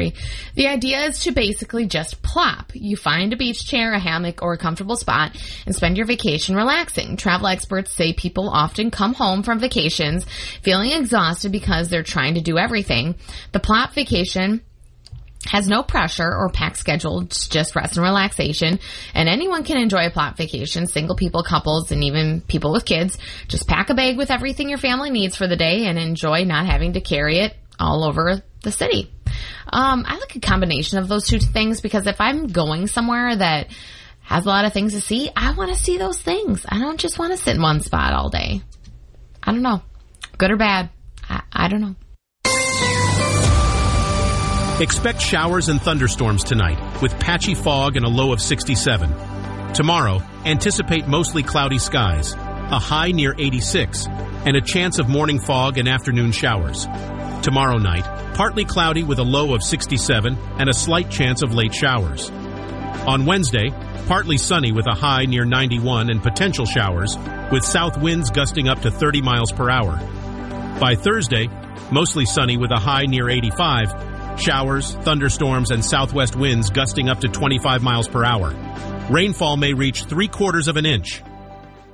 story. The idea is to basically just plop. You find a beach chair, a hammock, or a comfortable spot and spend your vacation relaxing. Travel experts say people often come home from vacations feeling exhausted because they're trying to do everything. The plop vacation has no pressure or packed schedule. It's just rest and relaxation. And anyone can enjoy a plop vacation. Single people, couples, and even people with kids. Just pack a bag with everything your family needs for the day and enjoy not having to carry it all over the city. I like a combination of those two things because if I'm going somewhere that has a lot of things to see, I want to see those things. I don't just want to sit in one spot all day. I don't know. Good or bad. I don't know. Expect showers and thunderstorms tonight with patchy fog and a low of 67. Tomorrow, anticipate mostly cloudy skies, a high near 86, and a chance of morning fog and afternoon showers. Tomorrow night, partly cloudy with a low of 67 and a slight chance of late showers. On Wednesday, partly sunny with a high near 91 and potential showers, with south winds gusting up to 30 miles per hour. By Thursday, mostly sunny with a high near 85, showers, thunderstorms, and southwest winds gusting up to 25 miles per hour. Rainfall may reach 3/4 of an inch.